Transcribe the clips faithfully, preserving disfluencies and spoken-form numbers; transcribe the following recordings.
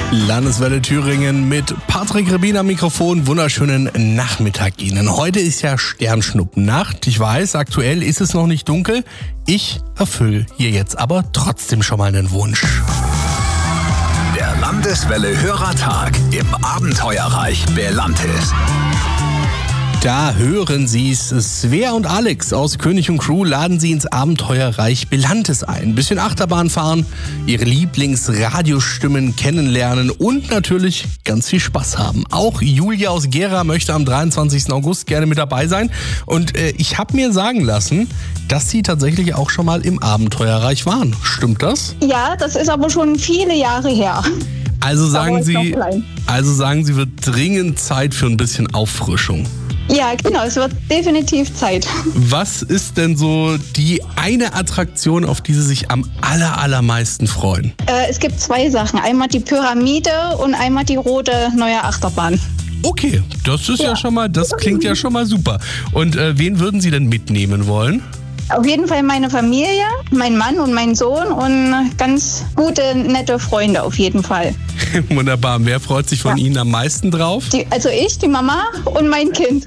Landeswelle Thüringen mit Patrick Rebin am Mikrofon. Wunderschönen Nachmittag Ihnen. Heute ist ja Sternschnuppennacht. Ich weiß, aktuell ist es noch nicht dunkel. Ich erfülle hier jetzt aber trotzdem schon mal einen Wunsch. Der Landeswelle Hörertag im Abenteuerreich Belantis. Da hören Sie es. Svea und Alex aus König und Crew laden Sie ins Abenteuerreich Belantis ein. Ein bisschen Achterbahn fahren, Ihre Lieblingsradiostimmen kennenlernen und natürlich ganz viel Spaß haben. Auch Julia aus Gera möchte am dreiundzwanzigsten August gerne mit dabei sein. Und äh, ich habe mir sagen lassen, dass Sie tatsächlich auch schon mal im Abenteuerreich waren. Stimmt das? Ja, das ist aber schon viele Jahre her. Also sagen Sie, also sagen Sie, wird dringend Zeit für ein bisschen Auffrischung. Ja, genau, es wird definitiv Zeit. Was ist denn so die eine Attraktion, auf die Sie sich am aller, allermeisten freuen? Äh, es gibt zwei Sachen. Einmal die Pyramide und einmal die rote neue Achterbahn. Okay, das ist ja, Ja. schon mal, das klingt ja schon mal super. Und äh, wen würden Sie denn mitnehmen wollen? Auf jeden Fall meine Familie, mein Mann und mein Sohn und ganz gute, nette Freunde auf jeden Fall. Wunderbar. Wer freut sich von Ja. Ihnen am meisten drauf? Die, also ich, die Mama und mein Kind.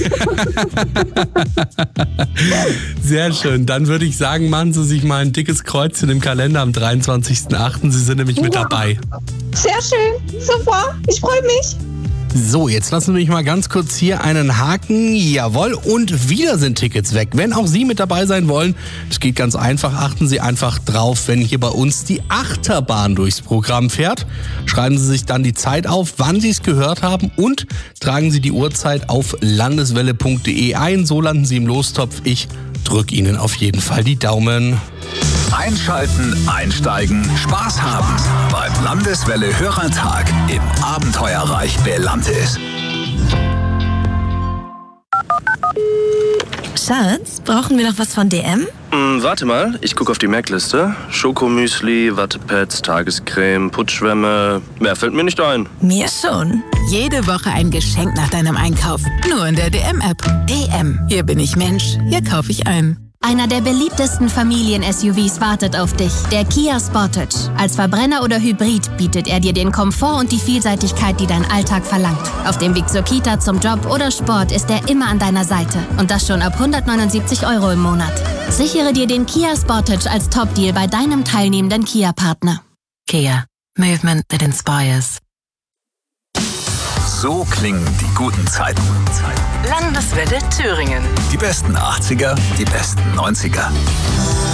Sehr schön. Dann würde ich sagen, machen Sie sich mal ein dickes Kreuzchen im Kalender am dreiundzwanzigsten achten Sie sind nämlich mit Ja. dabei. Sehr schön, super, ich freue mich. So, jetzt lassen Sie mich mal ganz kurz hier einen Haken. Jawohl, und wieder sind Tickets weg. Wenn auch Sie mit dabei sein wollen, es geht ganz einfach. Achten Sie einfach drauf, wenn hier bei uns die Achterbahn durchs Programm fährt. Schreiben Sie sich dann die Zeit auf, wann Sie es gehört haben und tragen Sie die Uhrzeit auf landeswelle punkt de ein. So landen Sie im Lostopf. Ich drücke Ihnen auf jeden Fall die Daumen. Einschalten, einsteigen, Spaß haben beim Landeswelle Hörertag im Abenteuerreich Belantis. Schatz, brauchen wir noch was von D M? Hm, warte mal, ich gucke auf die Merkliste. Schokomüsli, Wattepads, Tagescreme, Putzschwämme. Mehr fällt mir nicht ein. Mir schon. Jede Woche ein Geschenk nach deinem Einkauf. Nur in der D M-App. D M. Hier bin ich Mensch. Hier kaufe ich ein. Einer der beliebtesten Familien-S U Vs wartet auf dich, der Kia Sportage. Als Verbrenner oder Hybrid bietet er dir den Komfort und die Vielseitigkeit, die dein Alltag verlangt. Auf dem Weg zur Kita, zum Job oder Sport ist er immer an deiner Seite. Und das schon ab hundertneunundsiebzig Euro im Monat. Sichere dir den Kia Sportage als Top-Deal bei deinem teilnehmenden Kia-Partner. Kia. Movement that inspires. So klingen die guten Zeiten. Landeswelle Thüringen. Die besten achtziger, die besten neunziger.